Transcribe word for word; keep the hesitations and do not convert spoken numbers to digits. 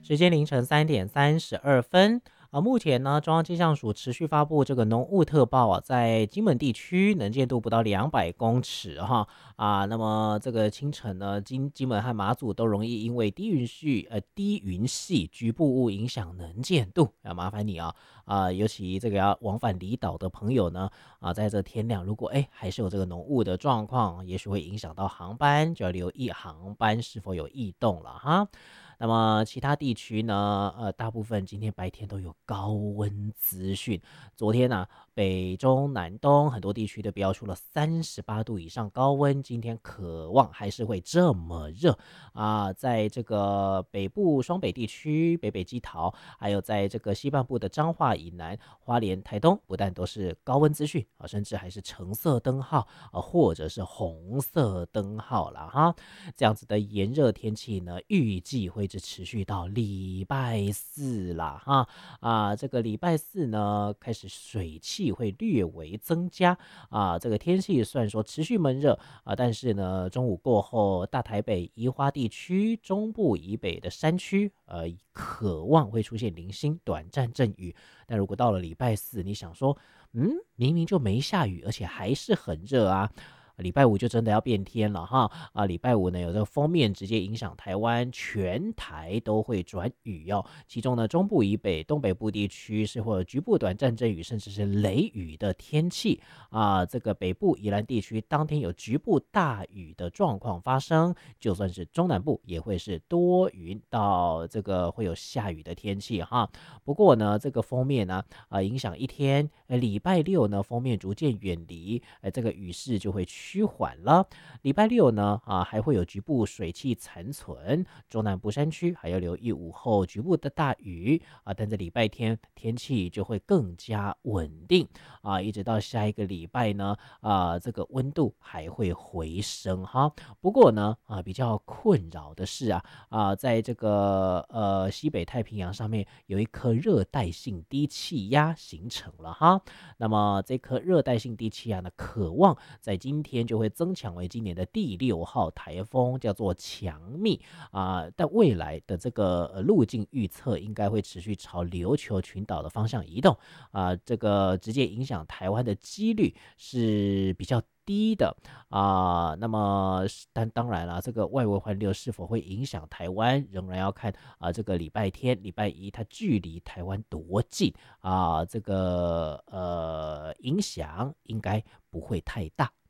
时间凌晨三点三十二分。啊，目前呢，中央气象署持续发布这个浓雾特报啊，在金门地区能见度不到两百公尺哈啊。那么这个清晨呢，金金门和马祖都容易因为低云系呃低云系局部雾影响能见度，要麻烦你啊啊，尤其这个要往返离岛的朋友呢啊，在这天亮如果哎还是有这个浓雾的状况，也许会影响到航班，就要留意航班是否有异动了哈。那么其他地区呢？呃，大部分今天白天都有高温资讯。昨天呢、啊，北中南东很多地区都标出了三十八度以上高温，今天渴望还是会这么热啊！在这个北部双北地区，北北基桃，还有在这个西半部的彰化以南、花莲、台东，不但都是高温资讯啊，甚至还是橙色灯号啊，或者是红色灯号了哈。这样子的炎热天气呢，预计会一直持续到礼拜四啦哈啊，这个礼拜四呢，开始水汽会略微增加啊，这个天气虽然说持续闷热啊，但是呢，中午过后，大台北、宜花地区、中部以北的山区，呃，渴望会出现零星短暂阵雨。但如果到了礼拜四，你想说，嗯，明明就没下雨，而且还是很热啊。礼拜五就真的要变天了哈啊！礼拜五呢，有这个锋面直接影响台湾，全台都会转雨哦。其中呢，中部以北、东北部地区是会有局部短暂阵雨，甚至是雷雨的天气啊。这个北部宜兰地区当天有局部大雨的状况发生，就算是中南部也会是多云到这个会有下雨的天气哈。不过呢，这个锋面呢啊，影响一天，呃，礼拜六呢，锋面逐渐远离，呃，这个雨势就会趋缓了。礼拜六呢，啊，还会有局部水汽残存，中南部山区还要留意午后局部的大雨啊。但在礼拜天天气就会更加稳定啊，一直到下一个礼拜呢，啊，这个温度还会回升哈。不过呢，啊，比较困扰的是啊，啊，在这个呃西北太平洋上面有一颗热带性低气压形成了哈。那么这颗热带性低气压呢，渴望在今天就会增强为今年的第六号台风，叫做强密啊。但未来的这个呃路径预测应该会持续朝琉球群岛的方向移动啊，这个直接影响台湾的几率是比较低的啊。那么但当然了，这个外围环流是否会影响台湾，仍然要看啊这个礼拜天、礼拜一它距离台湾多近啊，这个呃影响应该不会太大。